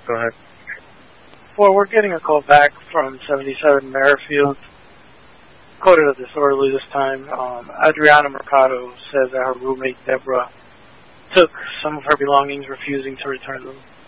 Go ahead. Well, we're getting a call back from 77 Merrifield. Quoted it disorderly this time. Adriana Mercado says that her roommate Deborah took some of her belongings, refusing to return them.